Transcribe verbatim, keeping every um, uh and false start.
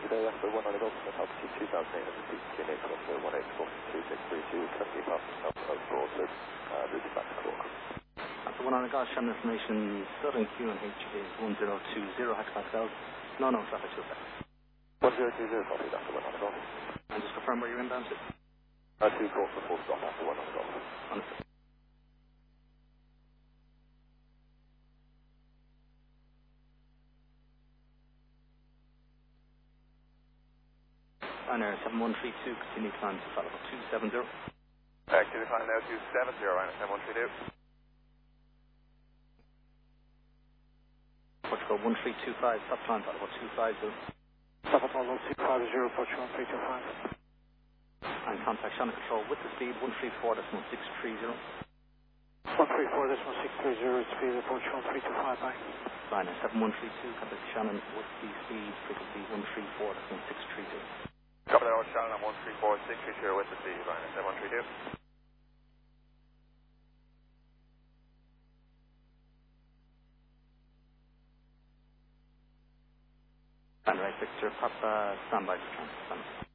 today after one hundred Golf, altitude two thousand eight hundred feet, Q N H one zero one eight four two six three two, currently passing Alpha Alpha Broadwood, uh, routed back to Cork. After one hundred Golf, Shannon information, Southern Q N H is one zero two zero hectopascals, no, no, traffic to effect. one zero two zero, copy, after one hundred Golf. And just confirm where you're inbound to. Uh, two Cork for full stop after one hundred Golf. Understood. Ryanair seven one three two, continue climb to flight level two seven zero. Uh, continue climb now two seven zero, Ryanair seven one three two. Portugal one three two five, stop climb flight level two five zero. Stop at level two five zero, Portugal one three two five. And contact Shannon Control with the speed one three four decimal six three zero. one three four decimal six three zero, speed of Portugal one three two five, bye. Ryanair seven one three two, contact Shannon with the speed frequency one three four decimal six three zero. Copy that, over Shannon, I'm one three four six three two with the speed, Ryanair seven one three two. Ryanair Victor, Papa, standby to transfer.